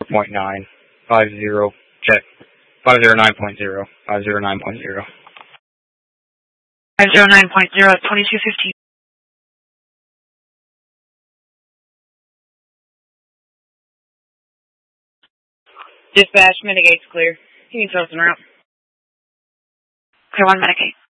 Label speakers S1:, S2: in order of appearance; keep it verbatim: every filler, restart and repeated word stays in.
S1: point nine. five zero, check. five zero nine point zero. five zero nine point zero.
S2: five zero nine point zero, twenty-two fifteen.
S3: Dispatch, mitigate's clear. You can throw us en route.
S2: Clear one, mitigate.